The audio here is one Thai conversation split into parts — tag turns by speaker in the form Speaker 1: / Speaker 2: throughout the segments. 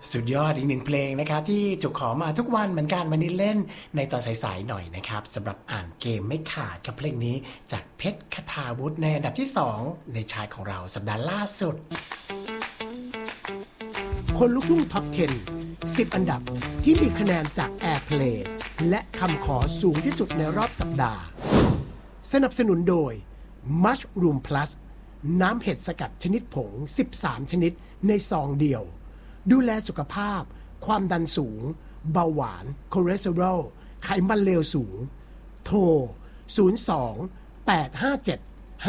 Speaker 1: สุดยอดอีกหนึ่งเพลงนะครับที่จุกขอมาทุกวันเหมือนกันวันนี้เล่นในตอนสายๆหน่อยนะครับสำหรับอ่านเกมไม่ขาดกับเพลงนี้จากเพชรคทาวุฒิในอันดับที่2ในชาร์ตของเราสัปดาห์ล่าสุดคนลุกทุ่งท็อป 10 10 อันดับที่มีคะแนนจาก Airplay และคำขอสูงที่สุดในรอบสัปดาห์สนับสนุนโดย Mushroom Plus น้ำเห็ดสกัดชนิดผง13ชนิดในซองเดียวดูแลสุขภาพความดันสูงเบาหวานคอเลสเตอรอลไขมันเลวสูงโทร02 857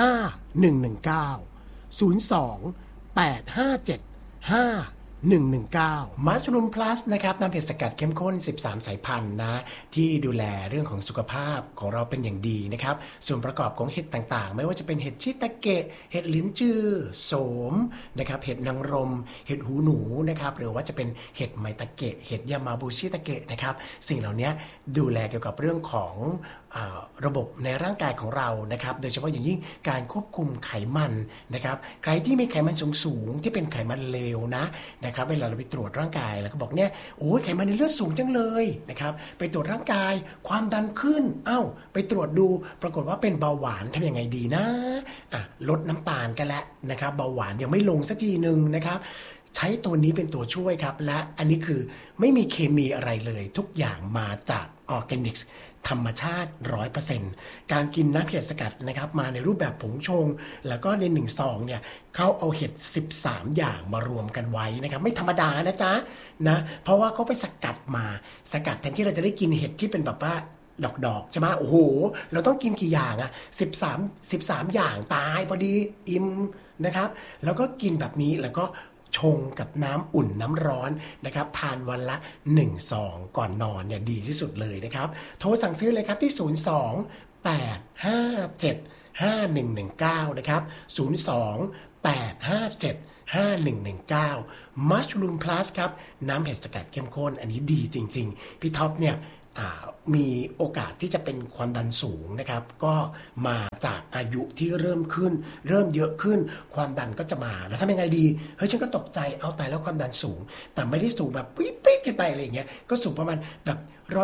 Speaker 1: 5119 02 857 5119 Mushroom Plus นะครับน้ำเห็ดสกัดเข้มข้น13สายพันธุ์นะที่ดูแลเรื่องของสุขภาพของเราเป็นอย่างดีนะครับส่วนประกอบของเห็ดต่างๆไม่ว่าจะเป็นเห็ดชิตาเกะเห็ดลิ้นจือโสมนะครับเห็ดนางรมเห็ดหูหนูนะครับหรือว่าจะเป็นเห็ดไมตาเกะเห็ดยามาบุชิตาเกะนะครับสิ่งเหล่านี้ดูแลเกี่ยวกับเรื่องของระบบในร่างกายของเรานะครับโดยเฉพาะอย่างยิ่งการควบคุมไขมันนะครับใครที่มีไขมันสูงๆที่เป็นไขมันเลวนะครับเวลาเราไปตรวจร่างกายแล้วก็บอกเนี่ยโอ้ยไขมันในเลือดสูงจังเลยนะครับไปตรวจร่างกายความดันขึ้นไปตรวจดูปรากฏว่าเป็นเบาหวานทำยังไงดีนะลดน้ำตาลกันแล้วนะครับเบาหวานยังไม่ลงสักทีนึงนะครับใช้ตัวนี้เป็นตัวช่วยครับและอันนี้คือไม่มีเคมีอะไรเลยทุกอย่างมาจากออร์แกนิกส์ธรรมชาติ 100% การกินน้ำเห็ดสกัดนะครับมาในรูปแบบผงชงแล้วก็ใน1ซองเนี่ยเขาเอาเห็ด13อย่างมารวมกันไว้นะครับไม่ธรรมดานะจ๊ะนะเพราะว่าเขาไปสกัดแทนที่เราจะได้กินเห็ดที่เป็นแบบว่าดอกใช่ไหมโอ้โหเราต้องกินกี่อย่าง13อย่างตายพอดีอิ่มนะครับแล้วก็กินแบบนี้แล้วก็ชงกับน้ำอุ่นน้ำร้อนนะครับทานวันละ1ซองก่อนนอนเนี่ยดีที่สุดเลยนะครับโทรสั่งซื้อเลยครับที่02 857 5119นะครับ02 857 5119 Mushroom Plus ครับน้ำเห็ดสกัดเข้มข้นอันนี้ดีจริงๆพี่ท็อปเนี่ยมีโอกาสที่จะเป็นความดันสูงนะครับก็มาจากอายุที่เริ่มเยอะขึ้นความดันก็จะมาแล้วทำยังไงดีเฮ้ยฉันก็ตกใจเอาตายแล้วความดันสูงแต่ไม่ได้สูงแบบปิ๊กขึ้นไปอะไรอย่างเงี้ยก็สูงประมาณแบบ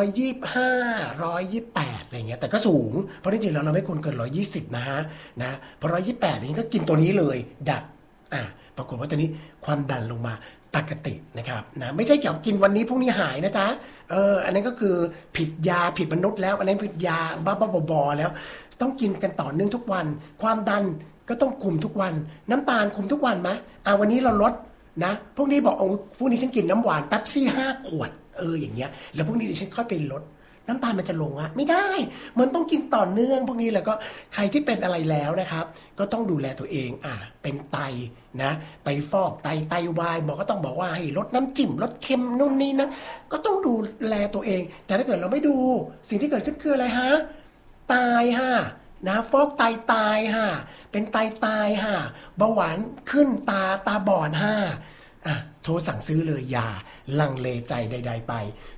Speaker 1: 125 128อะไรอย่างเงี้ยแต่ก็สูงเพราะจริงๆแล้วเราไม่ควรเกิน120นะพอ128นี่ก็กินตัวนี้เลยดับปรากฏว่าตอนนี้ความดันลงมาปกตินะครับนะไม่ใช่เกี่ยวกับกินวันนี้พรุ่งนี้หายนะจ๊ะอันนั้นก็คือผิดยาผิดมนุษย์แล้วอันนั้นผิดยาบ้าบอแล้วต้องกินกันต่อเนื่องทุกวันความดันก็ต้องคุมทุกวันน้ำตาลคุมทุกวันไหมวันนี้เราลดนะพวกนี้บอกพวกนี้ฉันกินน้ำหวานเป๊ปซี่5 ขวดอย่างเงี้ยแล้วพวกนี้ดิฉันค่อยไปลดน้ำตาลมันจะลงไม่ได้มันต้องกินต่อเนื่องพวกนี้แล้วก็ใครที่เป็นอะไรแล้วนะครับก็ต้องดูแลตัวเองเป็นไตนะไปฟอกไตวายหมอก็ต้องบอกว่าให้ลดน้ำจิ้มลดเค็มนู่นนี่นะก็ต้องดูแลตัวเองแต่ถ้าเกิดเราไม่ดูสิ่งที่เกิดขึ้นคืออะไรตายนะฟอกไตายเป็นไตายเบาหวานขึ้นตาบอดโทรสั่งซื้อเลยอย่าลังเลใจใดๆไป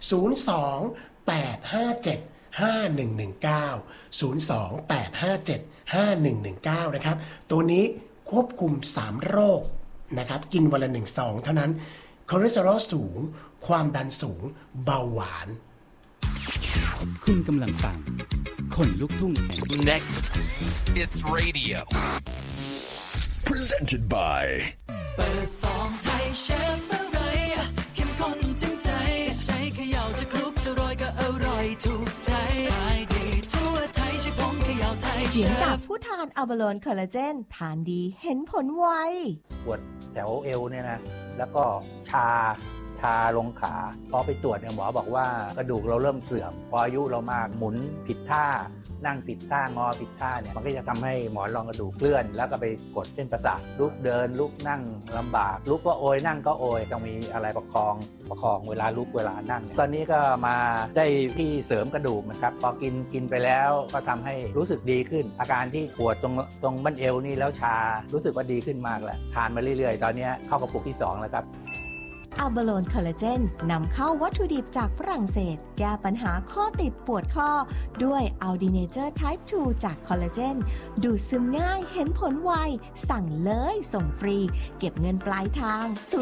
Speaker 1: 02 857 5119 02 857 5119นะครับตัวนี้ควบคุม3โรคนะครับกินวันละ1ซองเท่านั้นคอเลสเตอรอลสูงความดันสูงเบาหวาน
Speaker 2: คุณกำลังฟังคนลุกทุ่ง
Speaker 3: Next it's radio
Speaker 4: presented by
Speaker 5: เปิดฟองไทยเชฟอะไรเข้มข้นถึงใจจะใช้เขย่าจะคลุกจะโรยก็อร่อยถูกใจขายดีทั่วไทยใช้ผงเขย่าไทยเชฟเสียงจากผู้ทานอัลบาโลนคอลลาเจนทานดีเห็นผลไว
Speaker 6: ปวดแถวเอวเนี่ยนะแล้วก็ชาลงขาพอไปตรวจเนี่ยหมอบอกว่ากระดูกเราเริ่มเสื่อมพออายุเรามากหมุนผิดท่านั่งผิดท่างอผิดท่าเนี่ยมันก็จะทำให้หมอนรองกระดูกเคลื่อนแล้วก็ไปกดเส้นประสาทลุกเดินลุกนั่งลำบากลุกก็โอยนั่งก็โอยต้องมีอะไรประคองเวลาลุกเวลานั่งตอนนี้ก็มาได้ที่เสริมกระดูกนะครับพอกินไปแล้วก็ทำให้รู้สึกดีขึ้นอาการที่ปวดตรงบั้นเอวนี่แล้วชารู้สึกว่าดีขึ้นมากแหละทานมาเรื่อยๆตอนนี้เข้ากระปุกที่2แล้วครับ
Speaker 4: อัลบาโลนคอลลาเจนนำเข้าวัตถุดิบจากฝรั่งเศสแก้ปัญหาข้อติดปวดข้อด้วยอัลดีเนเจอร์ไทป์ 2 จากคอลลาเจนดูดซึมง่ายเห็นผลไวสั่งเลยส่งฟรีเก็บเงินปลายทาง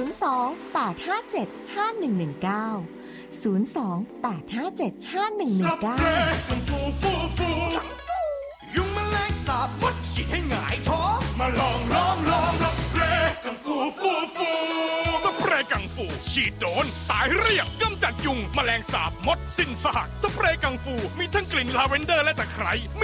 Speaker 7: ยุงแมลงสาบมดฉีดให้หงายท้องมาลองสเปรย์กังฟูสเปรย์กังฟูฉีดโดนตายเรียบกำจัดยุงแมลงสาบมดสิ้นสหักสเปรย์กังฟูมีทั้งกลิ่นลาเวนเดอร์และตะไคร้